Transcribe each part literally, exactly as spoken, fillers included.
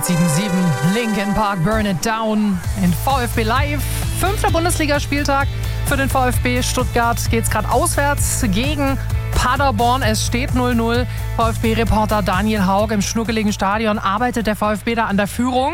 sieben sieben Linkin Park, Burn It Down in VfB Live. Fünfter Bundesligaspieltag für den VfB Stuttgart. Geht's gerade auswärts gegen Paderborn. Es steht null null. VfB-Reporter Daniel Haug im schnuckeligen Stadion. Arbeitet der VfB da an der Führung?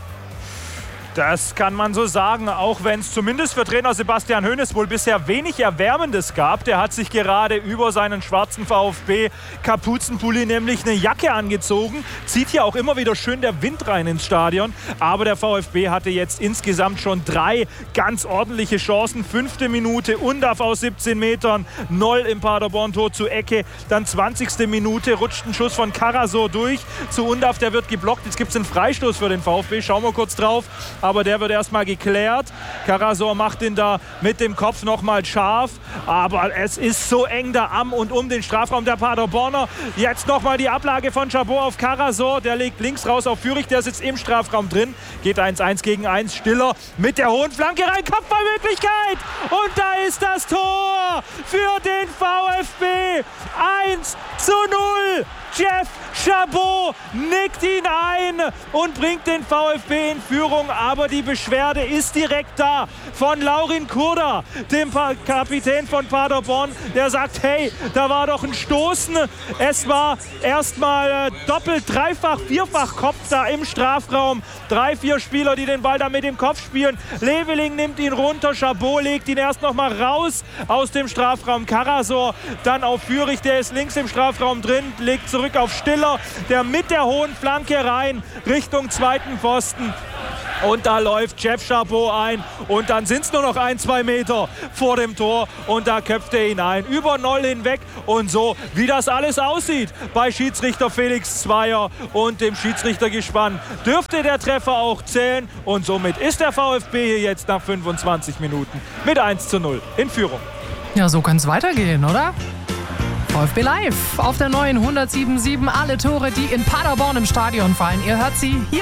Das kann man so sagen, auch wenn es zumindest für Trainer Sebastian Hoeneß wohl bisher wenig Erwärmendes gab. Der hat sich gerade über seinen schwarzen VfB-Kapuzenpulli nämlich eine Jacke angezogen. Zieht hier auch immer wieder schön der Wind rein ins Stadion. Aber der VfB hatte jetzt insgesamt schon drei ganz ordentliche Chancen. Fünfte Minute, Undav aus siebzehn Metern, Noll im Paderborn-Tor zur Ecke. Dann zwanzigste Minute, rutscht ein Schuss von Karasor durch zu Undav, der wird geblockt. Jetzt gibt es einen Freistoß für den VfB. Schauen wir kurz drauf. Aber der wird erstmal geklärt. Karasor macht ihn da mit dem Kopf nochmal scharf. Aber es ist so eng da am und um den Strafraum der Paderborner. Jetzt nochmal die Ablage von Chabot auf Karasor. Der legt links raus auf Führig. Der sitzt im Strafraum drin. Geht eins eins gegen eins. Stiller mit der hohen Flanke rein. Kopfballmöglichkeit. Und da ist das Tor für den VfB. eins zu null. Jeff Chabot nickt ihn ein und bringt den VfB in Führung. Aber die Beschwerde ist direkt da von Laurin Kurda, dem Kapitän von Paderborn. Der sagt, hey, da war doch ein Stoßen. Es war erstmal doppelt, dreifach, vierfach Kopf da im Strafraum. Drei, vier Spieler, die den Ball da mit dem Kopf spielen. Leveling nimmt ihn runter. Chabot legt ihn erst noch mal raus aus dem Strafraum. Karasor dann auf Führig, der ist links im Strafraum drin, legt zurück auf Stiller, der mit der hohen Flanke rein Richtung zweiten Pfosten. Und da läuft Jeff Chabot ein und dann sind es nur noch ein, zwei Meter vor dem Tor und da köpft er ihn ein. Über Noll hinweg und so, wie das alles aussieht bei Schiedsrichter Felix Zweier und dem Schiedsrichtergespann, dürfte der Treffer auch zählen und somit ist der VfB hier jetzt nach fünfundzwanzig Minuten mit eins zu null in Führung. Ja, so kann es weitergehen, oder? VfB Live auf der neuen hundertsieben Komma sieben. Alle Tore, die in Paderborn im Stadion fallen. Ihr hört sie hier.